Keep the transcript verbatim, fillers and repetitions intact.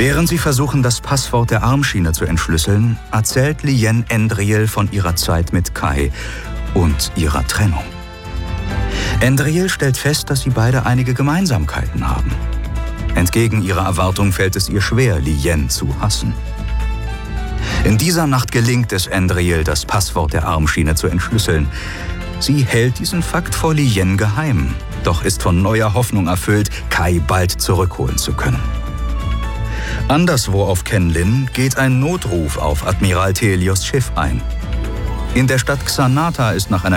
Während sie versuchen, das Passwort der Armschiene zu entschlüsseln, erzählt Lien Endriel von ihrer Zeit mit Kai und ihrer Trennung. Endriel stellt fest, dass sie beide einige Gemeinsamkeiten haben. Entgegen ihrer Erwartung fällt es ihr schwer, Lien zu hassen. In dieser Nacht gelingt es Endriel, das Passwort der Armschiene zu entschlüsseln. Sie hält diesen Fakt vor Lien geheim, doch ist von neuer Hoffnung erfüllt, Kai bald zurückholen zu können. Anderswo auf Kenlin geht ein Notruf auf Admiral Thelios Schiff ein. In der Stadt Xanata ist nach einer